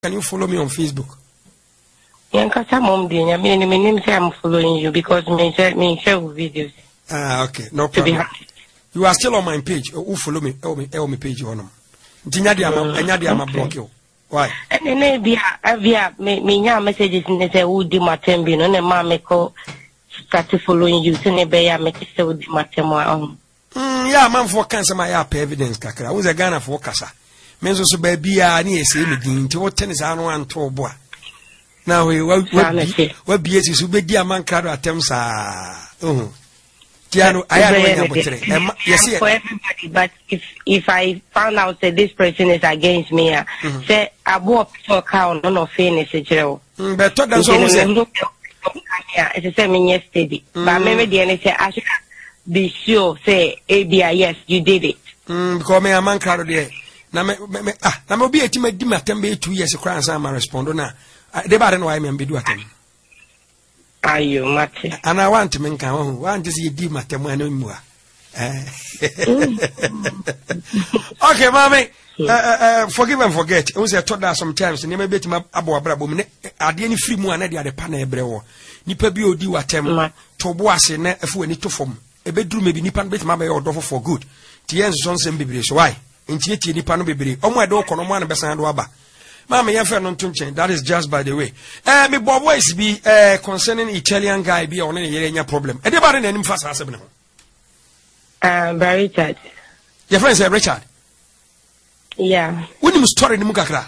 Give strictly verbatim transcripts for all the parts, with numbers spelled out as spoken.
Can you follow me on Facebook? Yeah, because I'm on the I mean, my name say I'm following you because me share me share videos. Ah, okay, no problem. You are still on my page. Who follow me? Oh, me, oh, me page on them. Tinya di ama, enya di ama block you. Why? And then be have me me nya messages in say who di matem bi no na ma me ko start following you. Say ne be ya me say who di matem on. Hmm, yeah, man for cancer my app evidence kakra. Who's a Ghana for kasa? Menzo so baby ya ni ese me din nti what tennis anu anto bo a. Now we what what B S is be di aman krado atem sa. Oh. Tiano I am going yes for everybody, but if if I found out that this person is against me, mm-hmm. say I bought talk out no no finish jail. But talk that's always it's the same yesterday. But maybe the N say I should be sure say A B I yes you did it. Mm because me aman krado there. Na me ah na me obi etima di matem be two years kra ansa ma respond na de ba no why me be do atem ayo mate and I want me nkan ho want to see di matem anu mu a eh okay mama uh, uh, forgive and forget we say talk that sometimes ne me betima abo abrabo me ade ni free mu ana de ade pa na ebre wo nipa bi odi watem to bo ase na afu ani to fom e beduru me bi nipa no betima ba ye odofo for good ti yen so nsem bibire so why nti eti nipa no bebere omo ade okono mo an besan do aba mama ye fe no ntunchen that is just by the way eh me boy voice be eh concerning Italian guy be on yere nya problem e de ba na nim fasa asem ne ho um by Richard your friend say Richard yeah when him story ni mu kakra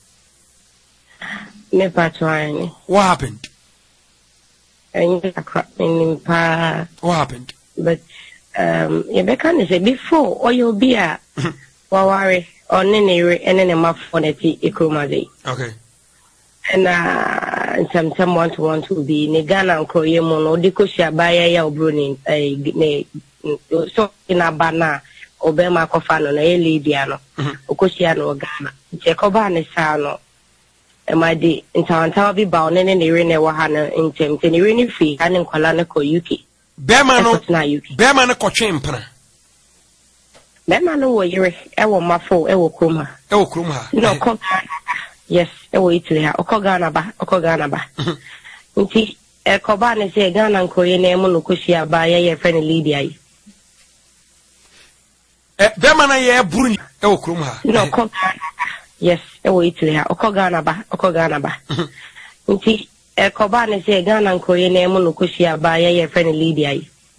me patwani what happened and pa what happened but um you be can say before or you be a wawari on any and then map for the ekromade. Okay. And uh some someone to want to be in Ghana and Korea mono dikosia baya ya obroni eh so in a bana obema kofano na elidiano okosia no Ghana chekoba ne sano e ma di ntawantawa bi ba on ne re ne wa ha no ntem te ne re ne fi ane nkwala na ko U K bema no bema no kotwe mpana bema no wo yire e wo mafo e wo kroma e wo kroma no ko yes e wo Italy ha o Ghana ba o Ghana ba nti e ko ba ne se Ghana nkoye na emu no kosia ba ye ye friend Lydia yi e bema na ye buru ni e wo kroma ha no ko yes e wo Italy ha o Ghana ba o Ghana ba nti e ko ba ne se Ghana nkoye na emu no kosia ba ye ye friend Lydia yi